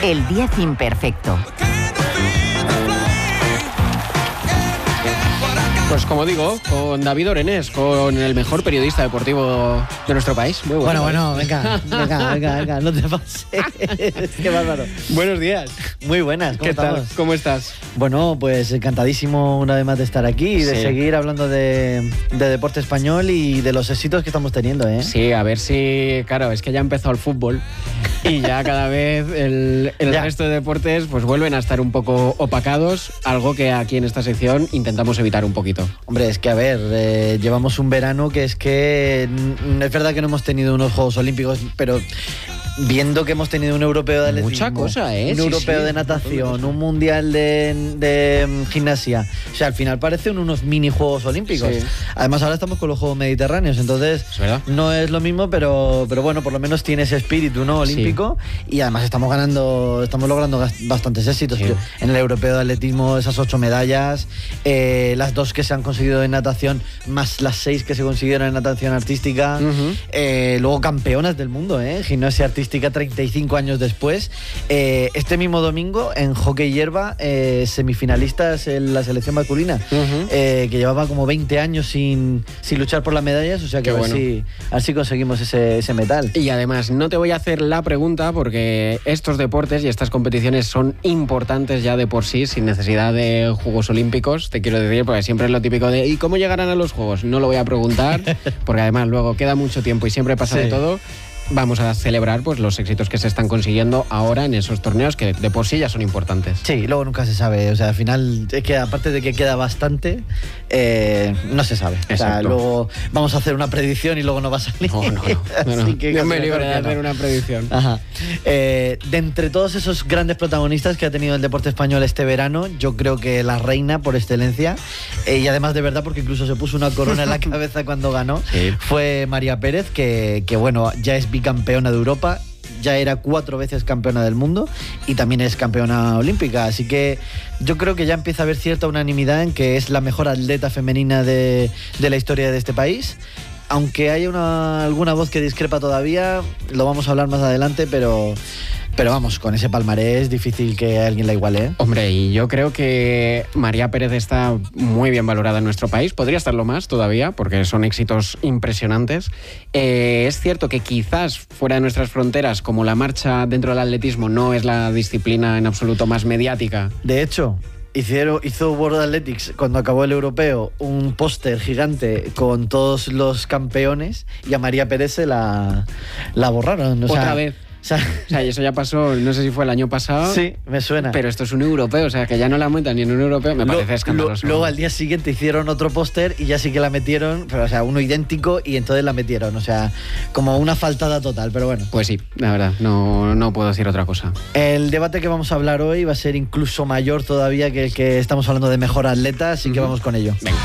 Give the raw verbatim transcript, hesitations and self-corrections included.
El diez imperfecto. Pues como digo, con David Orenés, con el mejor periodista deportivo de nuestro país. Muy bueno, bueno, bueno, venga, venga, venga, venga, no te pases. Qué bárbaro. Buenos días. Muy buenas, ¿cómo ¿Qué estamos? tal? ¿Cómo estás? Bueno, pues encantadísimo una vez más de estar aquí y de Sí. seguir hablando de, de deporte español y de los éxitos que estamos teniendo, ¿eh? Sí, a ver si, claro, es que ya empezó el fútbol y ya cada vez el, el Ya. resto de deportes pues vuelven a estar un poco opacados, algo que aquí en esta sección intentamos evitar un poquito. Hombre, es que a ver, eh, llevamos un verano que es que mm, es verdad que no hemos tenido unos Juegos Olímpicos, pero viendo que hemos tenido un europeo de atletismo, Mucha cosa, ¿eh? un Sí, europeo sí. de natación, un mundial de, de mm, gimnasia, o sea, al final parecen unos mini Juegos Olímpicos. Sí. Además ahora estamos con los Juegos Mediterráneos, entonces Es verdad. no es lo mismo, pero, pero bueno, por lo menos tiene ese espíritu, ¿no? Olímpico, y además estamos ganando, estamos logrando gas- bastantes éxitos. Sí. En el europeo de atletismo, esas ocho medallas, eh, las dos que se han conseguido en natación, más las seis que se consiguieron en natación artística, Ujú. eh, luego campeonas del mundo, ¿eh? Gimnasia artística treinta y cinco años después. Eh, este mismo domingo en hockey hierba, eh, semifinalistas en la selección masculina, Ujú. eh, que llevaba como veinte años sin, sin luchar por las medallas, o sea que Qué a ver, bueno. si, a ver si conseguimos ese, ese metal. Y además, no te voy a hacer la pregunta porque estos deportes y estas competiciones son importantes ya de por sí, sin necesidad de Juegos Olímpicos, te quiero decir, porque siempre es lo típico de ¿y cómo llegarán a los Juegos? No lo voy a preguntar, porque además luego queda mucho tiempo y siempre pasa Sí. de todo. Vamos a celebrar pues los éxitos que se están consiguiendo ahora en esos torneos que de por sí ya son importantes. Sí, luego nunca se sabe, o sea, al final es que aparte de que queda bastante, eh, no se sabe. O sea, Exacto. luego vamos a hacer una predicción y luego no va a salir. No, no, no. no, no. Así que Dios casi me libre mejor de que no. hacer una predicción. Ajá. Eh, de entre todos esos grandes protagonistas que ha tenido el deporte español este verano, yo creo que la reina por excelencia, eh, y además de verdad porque incluso se puso una corona en la cabeza cuando ganó, Sí. fue María Pérez, que, que bueno, ya es bicampeona de Europa. Ya era cuatro veces campeona del mundo y también es campeona olímpica. Así que yo creo que ya empieza a haber cierta unanimidad en que es la mejor atleta femenina de, de la historia de este país. Aunque haya una, alguna voz que discrepa todavía, lo vamos a hablar más adelante, pero, pero vamos, con ese palmarés es difícil que alguien la iguale, ¿eh? Hombre, y yo creo que María Pérez está muy bien valorada en nuestro país. Podría estarlo más todavía, porque son éxitos impresionantes. Eh, es cierto que quizás fuera de nuestras fronteras, como la marcha dentro del atletismo no es la disciplina en absoluto más mediática. De hecho, hicieron, hizo World Athletics, cuando acabó el europeo, un póster gigante con todos los campeones y a María Pérez se la, la borraron. O Otra sea, vez. O sea, O sea, y eso ya pasó, no sé si fue el año pasado. sí, me suena. Pero esto es un europeo, o sea, que ya no la metan ni en un europeo, me Lo- parece escandaloso. lo- luego al día siguiente hicieron otro póster y ya sí que la metieron, pero o sea, uno idéntico y entonces la metieron, o sea, como una faltada total, pero bueno. Pues sí, la verdad, no, no puedo decir otra cosa. El debate que vamos a hablar hoy va a ser incluso mayor todavía que el que estamos hablando de mejor atleta, así que Ujú. vamos con ello. Venga.